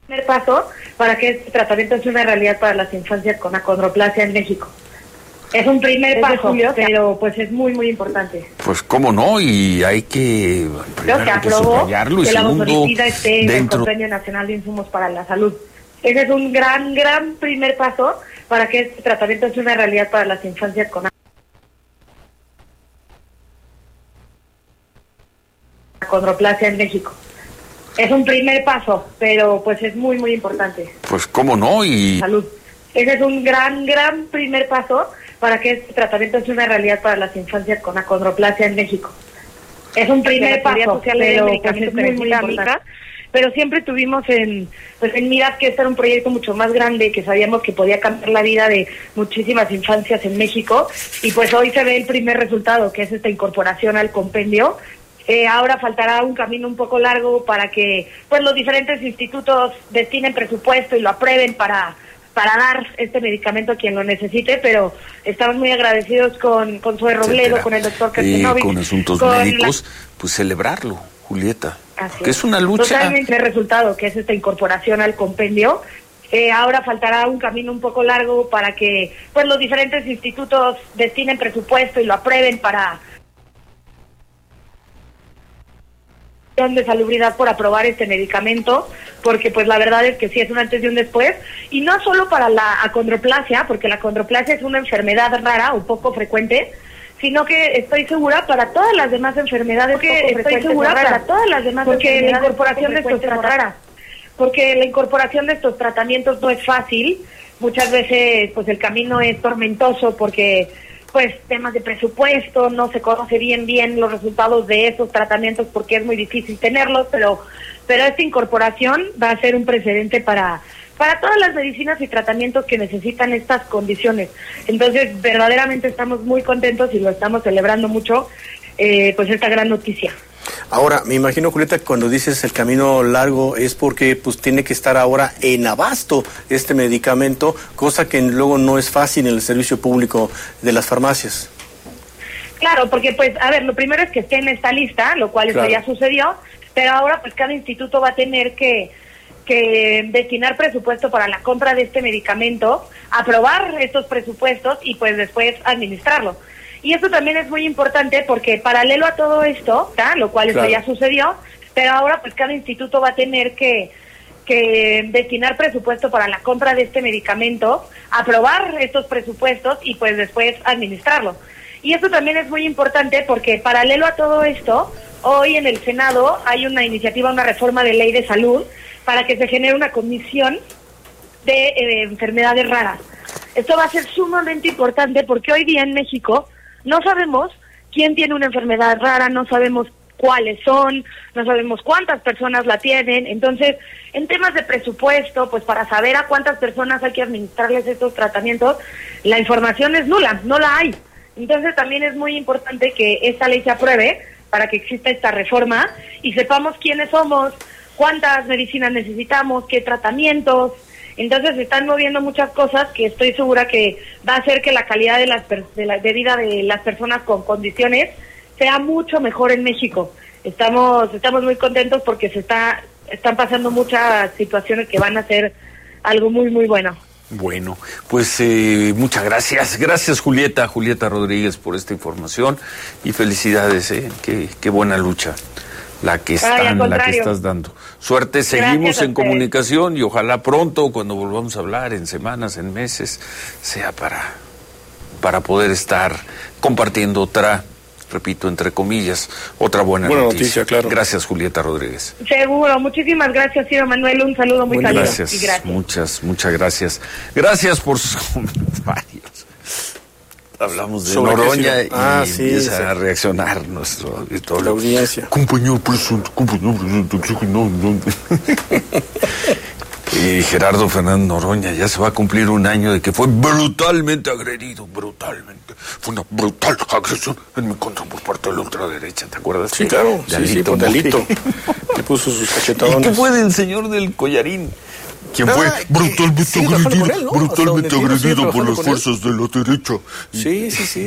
Primer paso para que este tratamiento sea una realidad para las infancias con acondroplasia en México. Es un primer paso, pero pues es muy, muy importante. Pues cómo no, y hay que creo que aprobó subrayarlo, y que la segundo, bosonitina esté en el dentro... Convenio Nacional de Insumos para la Salud. Ese es un gran, gran primer paso para que este tratamiento sea una realidad para las infancias con acondroplasia en México. Es un primer paso, pero pues es muy, muy importante. Pues cómo no, y... Salud. Ese es un gran, gran primer paso para que este tratamiento sea una realidad para las infancias con acondroplasia en México. Es un primer paso, pero pues es muy, muy importante. Pero siempre tuvimos en mira que este era un proyecto mucho más grande, que sabíamos que podía cambiar la vida de muchísimas infancias en México, y pues hoy se ve el primer resultado, que es esta incorporación al compendio. Ahora faltará un camino un poco largo para que pues los diferentes institutos destinen presupuesto y lo aprueben para dar este medicamento a quien lo necesite, pero estamos muy agradecidos con Zoe Robledo, con el doctor Kerstenovic. Con asuntos médicos, pues celebrarlo, Julieta. Que es una lucha. Totalmente el resultado, que es esta incorporación al compendio. Ahora faltará un camino un poco largo para que pues los diferentes institutos destinen presupuesto y lo aprueben para de salubridad por aprobar este medicamento, porque pues la verdad es que sí es un antes y un después, y no solo para la acondroplasia, porque la acondroplasia es una enfermedad rara o poco frecuente, sino que estoy segura para todas las demás enfermedades, porque la incorporación de estos porque la incorporación de estos tratamientos no es fácil. Muchas veces pues el camino es tormentoso porque pues temas de presupuesto, no se conoce bien los resultados de esos tratamientos porque es muy difícil tenerlos, pero esta incorporación va a ser un precedente para todas las medicinas y tratamientos que necesitan estas condiciones. Entonces, verdaderamente estamos muy contentos y lo estamos celebrando mucho, pues esta gran noticia. Ahora, me imagino, Julieta, que cuando dices el camino largo es porque pues tiene que estar ahora en abasto este medicamento, cosa que luego no es fácil en el servicio público de las farmacias. Claro, porque pues, a ver, lo primero es que esté en esta lista, lo cual eso ya sucedió, pero ahora pues cada instituto va a tener que destinar presupuesto para la compra de este medicamento, aprobar estos presupuestos y pues después administrarlo. Y esto también es muy importante porque paralelo a todo esto, lo cual eso ya sucedió, pero ahora pues cada instituto va a tener que destinar presupuesto para la compra de este medicamento, aprobar estos presupuestos y pues después administrarlo. Y esto también es muy importante porque paralelo a todo esto, hoy en el Senado hay una iniciativa, una reforma de ley de salud para que se genere una comisión de enfermedades raras. Esto va a ser sumamente importante porque hoy día en México no sabemos quién tiene una enfermedad rara, no sabemos cuáles son, no sabemos cuántas personas la tienen. Entonces, en temas de presupuesto, pues para saber a cuántas personas hay que administrarles estos tratamientos, la información es nula, no la hay. Entonces, también es muy importante que esta ley se apruebe para que exista esta reforma y sepamos quiénes somos, cuántas medicinas necesitamos, qué tratamientos. Entonces se están moviendo muchas cosas que estoy segura que va a hacer que la calidad de vida de las personas con condiciones sea mucho mejor en México. Estamos muy contentos porque están pasando muchas situaciones que van a ser algo muy, muy bueno. Bueno, pues muchas gracias. Gracias, Julieta Rodríguez, por esta información y felicidades, qué buena lucha la que estás dando. Suerte, seguimos en comunicación y ojalá pronto, cuando volvamos a hablar, en semanas, en meses, sea para poder estar compartiendo otra, repito, entre comillas, otra buena noticia. Claro. Gracias, Julieta Rodríguez. Seguro, muchísimas gracias, Ciro Manuel, un saludo muy cálido. Gracias, muchas gracias. Gracias por sus comentarios. Hablamos de Noroña y empieza a reaccionar nuestro auditorio. La audiencia. Compañero presunto. Y Gerardo Fernández Noroña ya se va a cumplir un año de que fue brutalmente agredido, brutalmente. Fue una brutal agresión en mi contra por parte de la ultraderecha, ¿te acuerdas? Sí, claro, por delito. Le puso sus cachetadones. ¿Y qué fue del señor del collarín? ¿Quién fue brutalmente agredido por las fuerzas de la derecha? Sí.